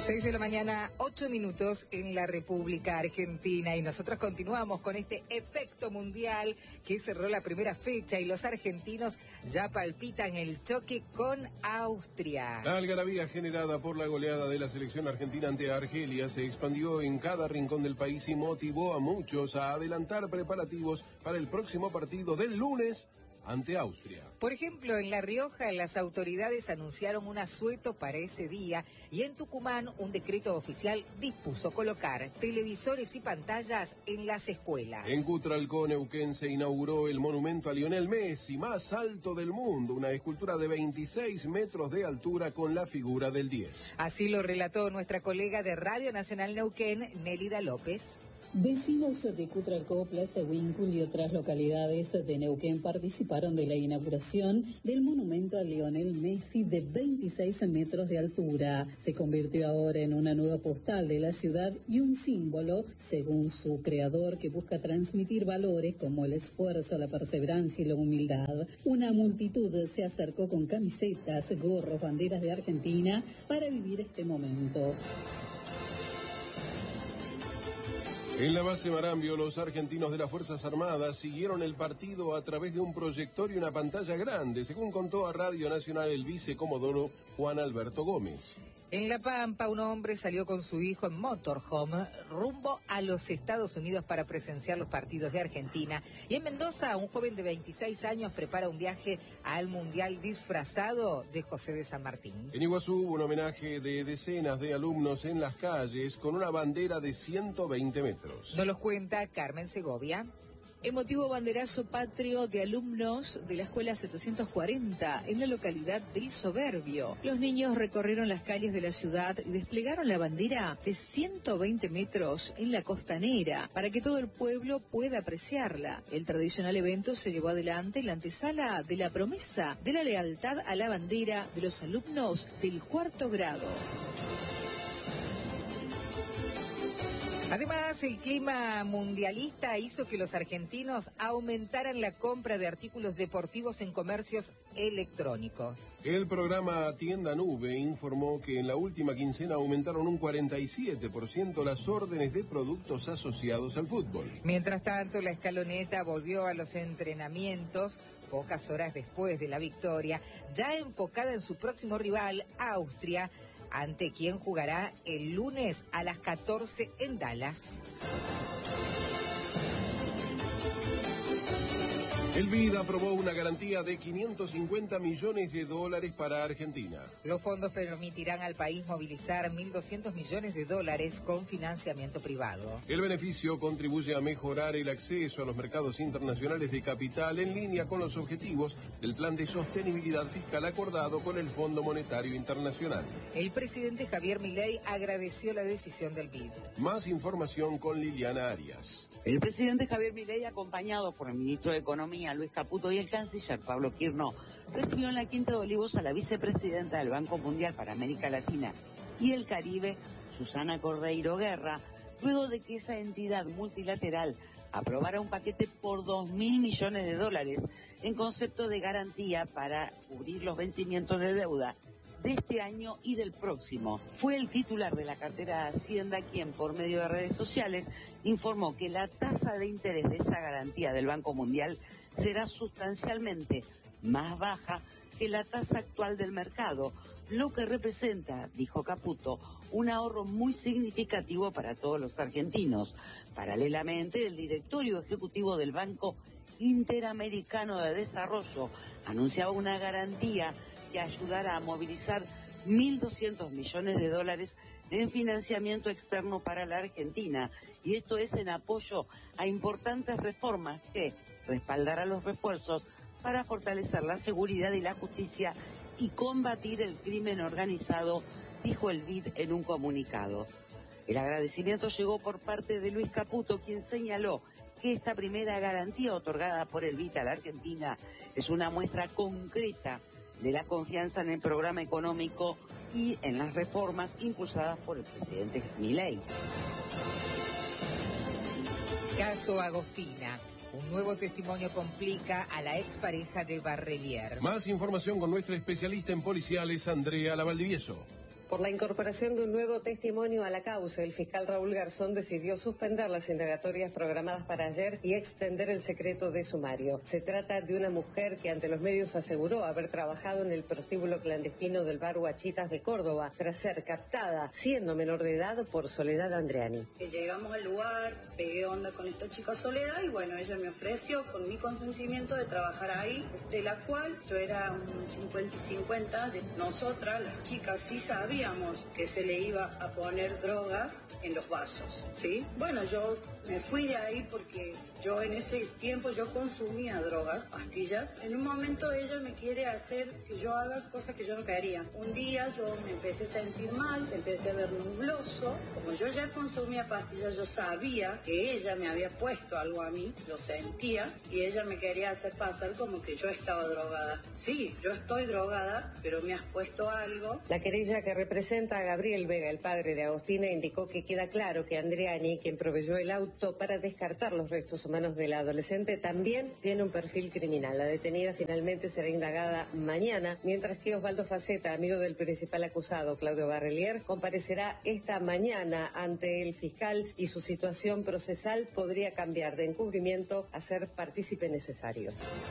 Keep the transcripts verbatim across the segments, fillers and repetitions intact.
seis de la mañana, ocho minutos en la República Argentina, y nosotros continuamos con este efecto mundial que cerró la primera fecha y los argentinos ya palpitan el choque con Austria. La algarabía generada por la goleada de la selección argentina ante Argelia se expandió en cada rincón del país y motivó a muchos a adelantar preparativos para el próximo partido del lunes ante Austria. Por ejemplo, en La Rioja las autoridades anunciaron un asueto para ese día, y en Tucumán un decreto oficial dispuso colocar televisores y pantallas en las escuelas. En Cutralcó, Neuquén, se inauguró el monumento a Lionel Messi, más alto del mundo, una escultura de veintiséis metros de altura con la figura del diez. Así lo relató nuestra colega de Radio Nacional Neuquén, Nélida López. Vecinos de Cutralcó, Plaza Huíncul y otras localidades de Neuquén participaron de la inauguración del monumento a Lionel Messi de veintiséis metros de altura. Se convirtió ahora en una nueva postal de la ciudad y un símbolo, según su creador, que busca transmitir valores como el esfuerzo, la perseverancia y la humildad. Una multitud se acercó con camisetas, gorros, banderas de Argentina para vivir este momento. En la base Marambio, los argentinos de las Fuerzas Armadas siguieron el partido a través de un proyector y una pantalla grande, según contó a Radio Nacional el vicecomodoro Juan Alberto Gómez. En La Pampa, un hombre salió con su hijo en motorhome rumbo a los Estados Unidos para presenciar los partidos de Argentina. Y en Mendoza, un joven de veintiséis años prepara un viaje al Mundial disfrazado de José de San Martín. En Iguazú hubo un homenaje de decenas de alumnos en las calles con una bandera de ciento veinte metros. Nos los cuenta Carmen Segovia. Emotivo banderazo patrio de alumnos de la Escuela setecientos cuarenta en la localidad del Soberbio. Los niños recorrieron las calles de la ciudad y desplegaron la bandera de ciento veinte metros en la costanera para que todo el pueblo pueda apreciarla. El tradicional evento se llevó adelante en la antesala de la promesa de la lealtad a la bandera de los alumnos del cuarto grado. Además, el clima mundialista hizo que los argentinos aumentaran la compra de artículos deportivos en comercios electrónicos. El programa Tienda Nube informó que en la última quincena aumentaron un cuarenta y siete por ciento las órdenes de productos asociados al fútbol. Mientras tanto, la escaloneta volvió a los entrenamientos pocas horas después de la victoria, ya enfocada en su próximo rival, Austria, ante quien jugará el lunes a las catorce en Dallas. El B I D aprobó una garantía de quinientos cincuenta millones de dólares para Argentina. Los fondos permitirán al país movilizar mil doscientos millones de dólares con financiamiento privado. El beneficio contribuye a mejorar el acceso a los mercados internacionales de capital en línea con los objetivos del Plan de Sostenibilidad Fiscal acordado con el Fondo Monetario Internacional. El presidente Javier Milei agradeció la decisión del B I D. Más información con Liliana Arias. El presidente Javier Milei, acompañado por el ministro de Economía, Luis Caputo, y el canciller Pablo Quirno, recibió en la Quinta de Olivos a la vicepresidenta del Banco Mundial para América Latina y el Caribe, Susana Cordeiro Guerra, luego de que esa entidad multilateral aprobara un paquete por dos mil millones de dólares en concepto de garantía para cubrir los vencimientos de deuda de este año y del próximo. Fue el titular de la cartera de Hacienda quien, por medio de redes sociales, informó que la tasa de interés de esa garantía del Banco Mundial será sustancialmente más baja que la tasa actual del mercado, lo que representa, dijo Caputo, un ahorro muy significativo para todos los argentinos. Paralelamente, el directorio ejecutivo del Banco Interamericano de Desarrollo anunciaba una garantía que ayudará a movilizar mil doscientos millones de dólares en financiamiento externo para la Argentina, y esto es en apoyo a importantes reformas que respaldará los refuerzos para fortalecer la seguridad y la justicia y combatir el crimen organizado, dijo el B I D en un comunicado. El agradecimiento llegó por parte de Luis Caputo, quien señaló que esta primera garantía otorgada por el B I D a la Argentina es una muestra concreta de la confianza en el programa económico y en las reformas impulsadas por el presidente Milei. Caso Agostina. Un nuevo testimonio complica a la expareja de Barrelier. Más información con nuestra especialista en policiales, Andrea Lavaldivieso. Por la incorporación de un nuevo testimonio a la causa, el fiscal Raúl Garzón decidió suspender las indagatorias programadas para ayer y extender el secreto de sumario. Se trata de una mujer que ante los medios aseguró haber trabajado en el prostíbulo clandestino del bar Huachitas de Córdoba tras ser captada, siendo menor de edad, por Soledad Andreani. Llegamos al lugar, pegué onda con esta chica Soledad y bueno, ella me ofreció con mi consentimiento de trabajar ahí, de la cual yo era un cincuenta y cincuenta. De nosotras, las chicas, sí sabíamos que se le iba a poner drogas en los vasos, ¿sí? Bueno, yo me fui de ahí porque yo en ese tiempo yo consumía drogas, pastillas. En un momento ella me quiere hacer que yo haga cosas que yo no quería. Un día yo me empecé a sentir mal, empecé a ver nubloso. Como yo ya consumía pastillas, yo sabía que ella me había puesto algo a mí, lo sentía, y ella me quería hacer pasar como que yo estaba drogada. Sí, yo estoy drogada, pero me has puesto algo. La querella que representa a Gabriel Vega, el padre de Agostina, indicó que queda claro que Andreani, quien proveyó el auto para descartar los restos humanos de la adolescente, también tiene un perfil criminal. La detenida finalmente será indagada mañana, mientras que Osvaldo Faceta, amigo del principal acusado, Claudio Barrelier, comparecerá esta mañana ante el fiscal y su situación procesal podría cambiar de encubrimiento a ser partícipe necesario.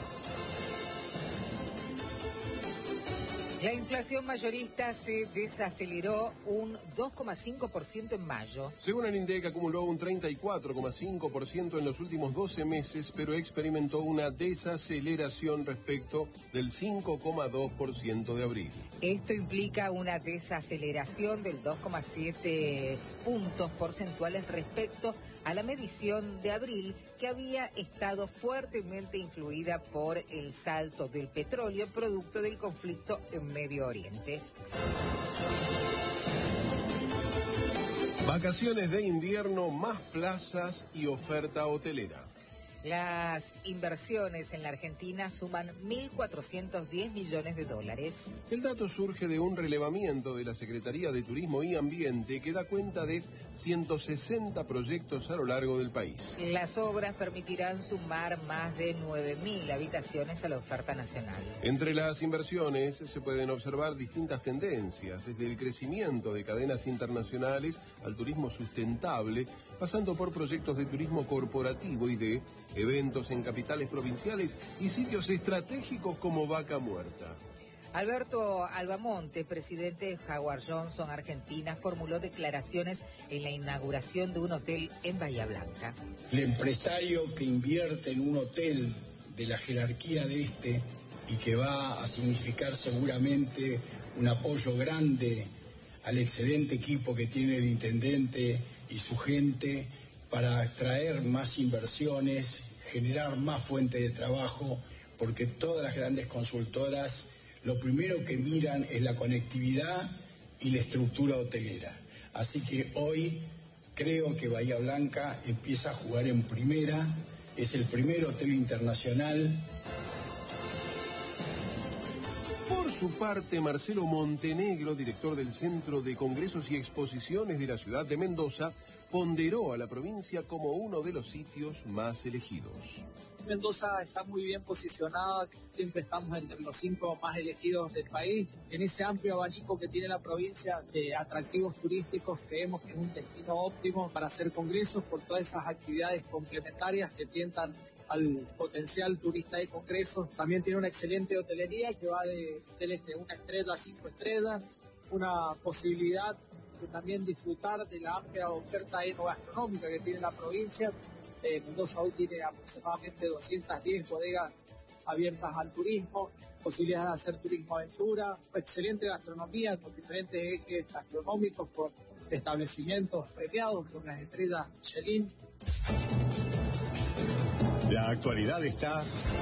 La inflación mayorista se desaceleró un dos coma cinco por ciento en mayo. Según el INDEC, acumuló un treinta y cuatro coma cinco por ciento en los últimos doce meses, pero experimentó una desaceleración respecto del cinco coma dos por ciento de abril. Esto implica una desaceleración del dos coma siete puntos porcentuales respecto a la medición de abril, que había estado fuertemente influida por el salto del petróleo producto del conflicto en Medio Oriente. Vacaciones de invierno, más plazas y oferta hotelera. Las inversiones en la Argentina suman mil cuatrocientos diez millones de dólares. El dato surge de un relevamiento de la Secretaría de Turismo y Ambiente que da cuenta de ciento sesenta proyectos a lo largo del país. Las obras permitirán sumar más de nueve mil habitaciones a la oferta nacional. Entre las inversiones se pueden observar distintas tendencias, desde el crecimiento de cadenas internacionales al turismo sustentable, pasando por proyectos de turismo corporativo y de eventos en capitales provinciales y sitios estratégicos como Vaca Muerta. Alberto Albamonte, presidente de Howard Johnson Argentina, formuló declaraciones en la inauguración de un hotel en Bahía Blanca. El empresario que invierte en un hotel de la jerarquía de este y que va a significar seguramente un apoyo grande al excelente equipo que tiene el intendente y su gente para atraer más inversiones, generar más fuentes de trabajo, porque todas las grandes consultoras lo primero que miran es la conectividad y la estructura hotelera. Así que hoy creo que Bahía Blanca empieza a jugar en primera, es el primer hotel internacional. Por su parte, Marcelo Montenegro, director del Centro de Congresos y Exposiciones de la ciudad de Mendoza, ponderó a la provincia como uno de los sitios más elegidos. Mendoza está muy bien posicionada, siempre estamos entre los cinco más elegidos del país. En ese amplio abanico que tiene la provincia de atractivos turísticos, creemos que es un destino óptimo para hacer congresos por todas esas actividades complementarias que tientan al potencial turista de congresos. También tiene una excelente hotelería que va de hoteles de una estrella a cinco estrellas, una posibilidad de también disfrutar de la amplia oferta enogastronómica que tiene la provincia. Eh, Mendoza hoy tiene aproximadamente doscientas diez bodegas abiertas al turismo, posibilidades de hacer turismo aventura, excelente gastronomía en los diferentes ejes gastronómicos con establecimientos premiados con las estrellas Michelin. La actualidad está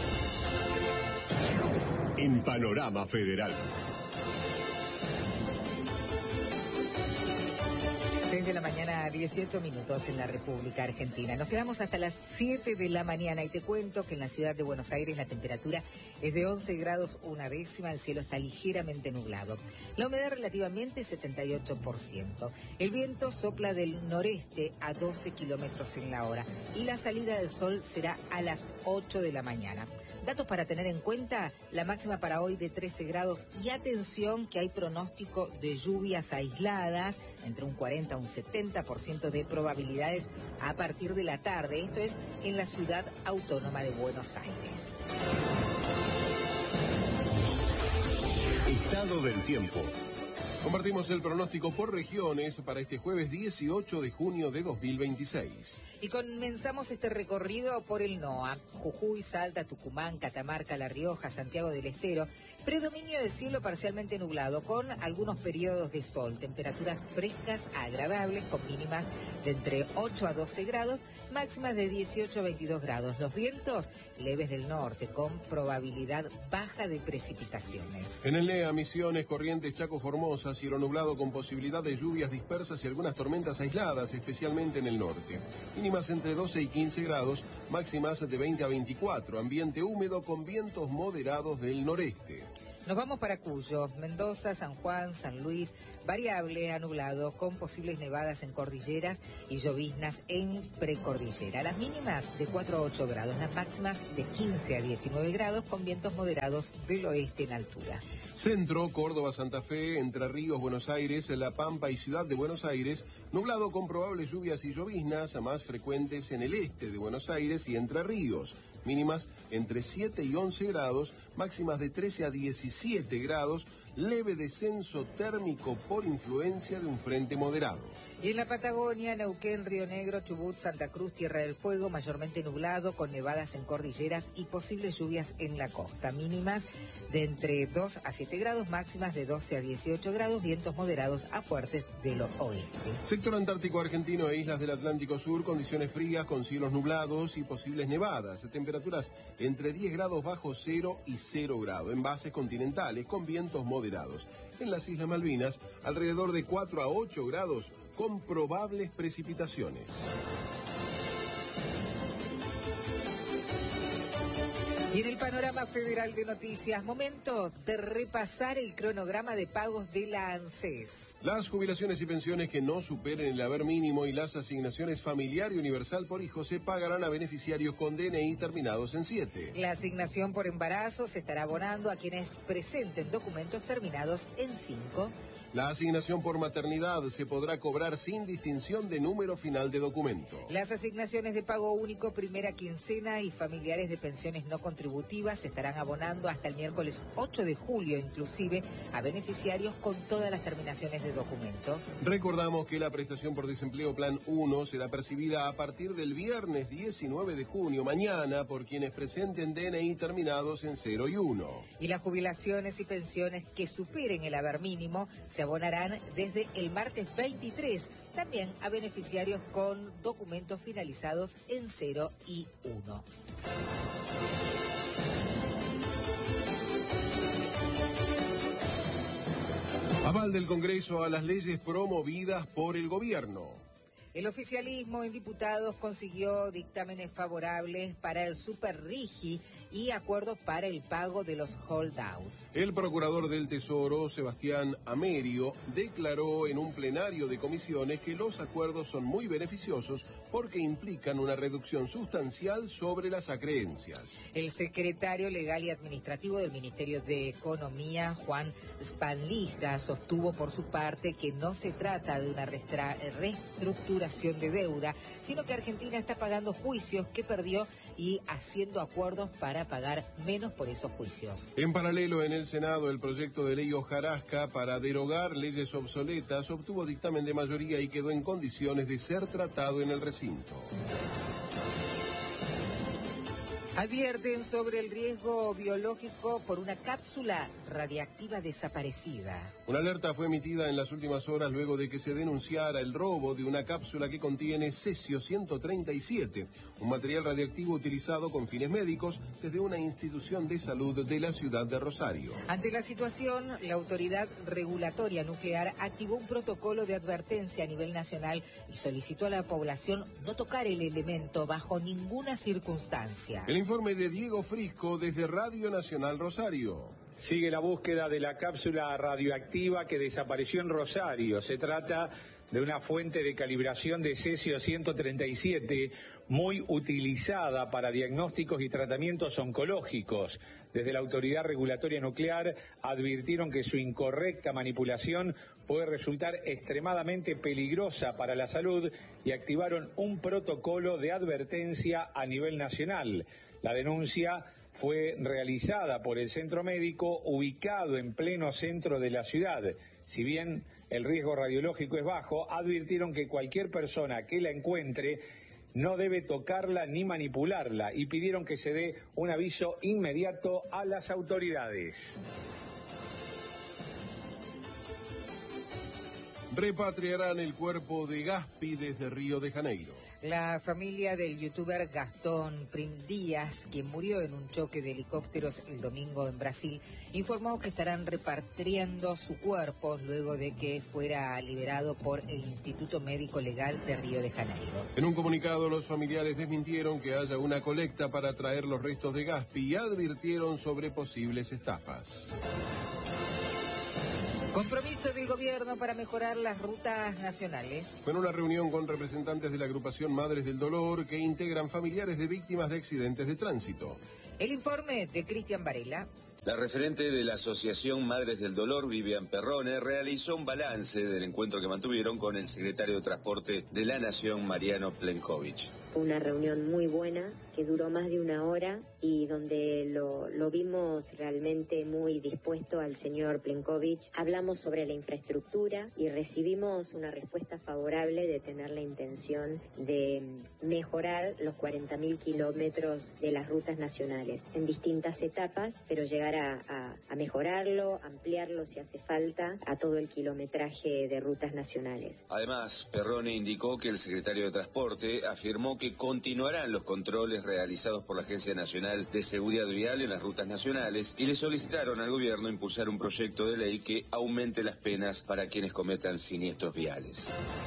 en Panorama Federal. seis de la mañana, dieciocho minutos en la República Argentina. Nos quedamos hasta las siete de la mañana y te cuento que en la ciudad de Buenos Aires la temperatura es de once grados una décima, el cielo está ligeramente nublado. La humedad relativamente setenta y ocho por ciento. El viento sopla del noreste a doce kilómetros en la hora y la salida del sol será a las ocho de la mañana. Datos para tener en cuenta, la máxima para hoy de trece grados y atención que hay pronóstico de lluvias aisladas, entre un cuarenta a un setenta por ciento de probabilidades a partir de la tarde. Esto es en la ciudad autónoma de Buenos Aires. Estado del tiempo. Compartimos el pronóstico por regiones para este jueves dieciocho de junio de dos mil veintiséis. Y comenzamos este recorrido por el NOA. Jujuy, Salta, Tucumán, Catamarca, La Rioja, Santiago del Estero. Predominio de cielo parcialmente nublado con algunos periodos de sol. Temperaturas frescas a agradables con mínimas de entre ocho a doce grados, máximas de dieciocho a veintidós grados. Los vientos leves del norte con probabilidad baja de precipitaciones. En el N E A, Misiones, Corrientes, Chaco, Formosa, cielo nublado con posibilidad de lluvias dispersas y algunas tormentas aisladas, especialmente en el norte. Mínimas entre doce y quince grados, máximas de veinte a veinticuatro. Ambiente húmedo con vientos moderados del noreste. Nos vamos para Cuyo, Mendoza, San Juan, San Luis, variable a nublado con posibles nevadas en cordilleras y lloviznas en precordillera. Las mínimas de cuatro a ocho grados, las máximas de quince a diecinueve grados con vientos moderados del oeste en altura. Centro, Córdoba, Santa Fe, Entre Ríos, Buenos Aires, La Pampa y Ciudad de Buenos Aires, nublado con probables lluvias y lloviznas más frecuentes en el este de Buenos Aires y Entre Ríos. Mínimas entre siete y once grados, máximas de trece a diecisiete grados, leve descenso térmico por influencia de un frente moderado. Y en la Patagonia, Neuquén, Río Negro, Chubut, Santa Cruz, Tierra del Fuego, mayormente nublado con nevadas en cordilleras y posibles lluvias en la costa. Mínimas de entre dos a siete grados, máximas de doce a dieciocho grados, vientos moderados a fuertes del oeste. Sector Antártico Argentino e islas del Atlántico Sur, condiciones frías con cielos nublados y posibles nevadas. Temperaturas entre diez grados bajo cero y cero grados. Envases continentales con vientos moderados. En las Islas Malvinas, alrededor de cuatro a ocho grados con probables precipitaciones. Y en el panorama federal de noticias, momento de repasar el cronograma de pagos de la ANSES. Las jubilaciones y pensiones que no superen el haber mínimo y las asignaciones familiar y universal por hijo se pagarán a beneficiarios con D N I terminados en siete. La asignación por embarazo se estará abonando a quienes presenten documentos terminados en cinco. La asignación por maternidad se podrá cobrar sin distinción de número final de documento. Las asignaciones de pago único, primera quincena y familiares de pensiones no contributivas se estarán abonando hasta el miércoles ocho de julio, inclusive a beneficiarios con todas las terminaciones de documento. Recordamos que la prestación por desempleo Plan uno será percibida a partir del viernes diecinueve de junio, mañana, por quienes presenten D N I terminados en cero y uno. Y las jubilaciones y pensiones que superen el haber mínimo se abonarán desde el martes veintitrés, también a beneficiarios con documentos finalizados en cero y uno. Aval del Congreso a las leyes promovidas por el gobierno. El oficialismo en diputados consiguió dictámenes favorables para el Superrigi y acuerdos para el pago de los holdout. El procurador del Tesoro, Sebastián Amerio, declaró en un plenario de comisiones que los acuerdos son muy beneficiosos porque implican una reducción sustancial sobre las acreencias. El secretario legal y administrativo del Ministerio de Economía, Juan Spanlija, sostuvo por su parte que no se trata de una restra- reestructuración de deuda, sino que Argentina está pagando juicios que perdió y haciendo acuerdos para pagar menos por esos juicios. En paralelo, en el Senado, el proyecto de ley Hojarasca para derogar leyes obsoletas obtuvo dictamen de mayoría y quedó en condiciones de ser tratado en el recinto. Advierten sobre el riesgo biológico por una cápsula radiactiva desaparecida. Una alerta fue emitida en las últimas horas luego de que se denunciara el robo de una cápsula que contiene cesio ciento treinta y siete, un material radiactivo utilizado con fines médicos desde una institución de salud de la ciudad de Rosario. Ante la situación, la Autoridad Regulatoria Nuclear activó un protocolo de advertencia a nivel nacional y solicitó a la población no tocar el elemento bajo ninguna circunstancia. El informe de Diego Frisco desde Radio Nacional Rosario. Sigue la búsqueda de la cápsula radioactiva que desapareció en Rosario. Se trata de una fuente de calibración de cesio ciento treinta y siete muy utilizada para diagnósticos y tratamientos oncológicos. Desde la Autoridad Regulatoria Nuclear advirtieron que su incorrecta manipulación puede resultar extremadamente peligrosa para la salud y activaron un protocolo de advertencia a nivel nacional. La denuncia fue realizada por el centro médico ubicado en pleno centro de la ciudad. Si bien el riesgo radiológico es bajo, advirtieron que cualquier persona que la encuentre no debe tocarla ni manipularla y pidieron que se dé un aviso inmediato a las autoridades. Repatriarán el cuerpo de Gaspi desde Río de Janeiro. La familia del youtuber Gastón Prim Díaz, quien murió en un choque de helicópteros el domingo en Brasil, informó que estarán repatriando su cuerpo luego de que fuera liberado por el Instituto Médico Legal de Río de Janeiro. En un comunicado, los familiares desmintieron que haya una colecta para traer los restos de Gaspi y advirtieron sobre posibles estafas. Compromiso del gobierno para mejorar las rutas nacionales. Fue en una reunión con representantes de la agrupación Madres del Dolor que integran familiares de víctimas de accidentes de tránsito. El informe de Cristian Varela. La referente de la Asociación Madres del Dolor, Vivian Perrone, realizó un balance del encuentro que mantuvieron con el secretario de Transporte de la Nación, Mariano Plenković. Una reunión muy buena que duró más de una hora y donde lo, lo vimos realmente muy dispuesto al señor Plenković. Hablamos sobre la infraestructura y recibimos una respuesta favorable de tener la intención de mejorar los cuarenta mil kilómetros de las rutas nacionales en distintas etapas, pero llegar a, a, a mejorarlo, ampliarlo si hace falta a todo el kilometraje de rutas nacionales. Además, Perrone indicó que el secretario de Transporte afirmó que continuarán los controles realizados por la Agencia Nacional de Seguridad Vial en las rutas nacionales y le solicitaron al gobierno impulsar un proyecto de ley que aumente las penas para quienes cometan siniestros viales.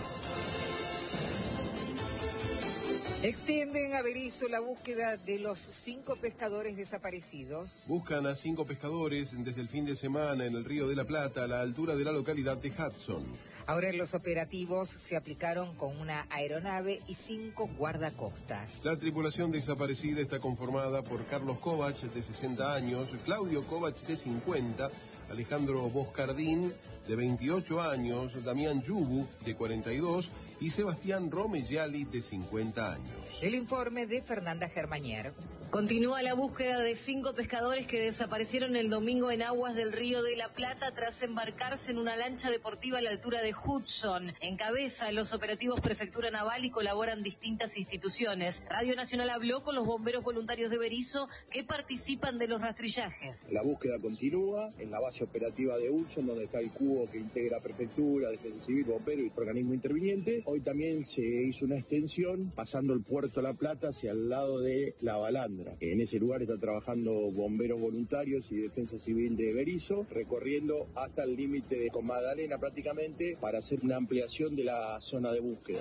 Extienden a Berisso la búsqueda de los cinco pescadores desaparecidos. Buscan a cinco pescadores desde el fin de semana en el Río de la Plata a la altura de la localidad de Hudson. Ahora en los operativos se aplicaron con una aeronave y cinco guardacostas. La tripulación desaparecida está conformada por Carlos Kovac, de sesenta años, Claudio Kovac, de cincuenta, Alejandro Boscardín, de veintiocho años, Damián Yubu, de cuarenta y dos, y Sebastián Romegiali, de cincuenta años. El informe de Fernanda Germanier. Continúa la búsqueda de cinco pescadores que desaparecieron el domingo en aguas del Río de la Plata tras embarcarse en una lancha deportiva a la altura de Hudson. Encabeza los operativos Prefectura Naval y colaboran distintas instituciones. Radio Nacional habló con los bomberos voluntarios de Berisso que participan de los rastrillajes. La búsqueda continúa en la base operativa de Hudson, donde está el cubo que integra Prefectura, Defensa Civil, Bombero y organismo interviniente. Hoy también se hizo una extensión pasando el puerto La Plata hacia el lado de La Balandra. En ese lugar están trabajando bomberos voluntarios y Defensa Civil de Berisso, recorriendo hasta el límite de con Magdalena prácticamente para hacer una ampliación de la zona de búsqueda.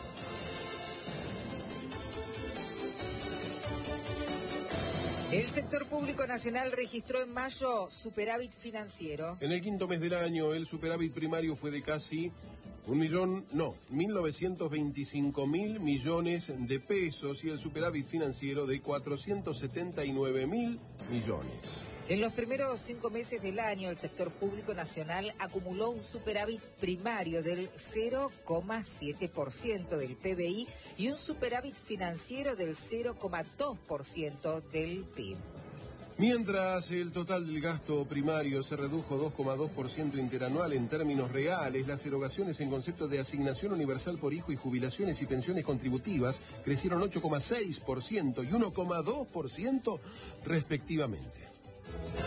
El sector público nacional registró en mayo superávit financiero. En el quinto mes del año, el superávit primario fue de casi un millón, no, mil novecientos veinticinco mil millones de pesos y el superávit financiero de cuatrocientos setenta y nueve mil millones. En los primeros cinco meses del año, el sector público nacional acumuló un superávit primario del cero coma siete por ciento del P B I y un superávit financiero del cero coma dos por ciento del P I B. Mientras el total del gasto primario se redujo dos coma dos por ciento interanual en términos reales, las erogaciones en concepto de asignación universal por hijo y jubilaciones y pensiones contributivas crecieron ocho coma seis por ciento y uno coma dos por ciento respectivamente.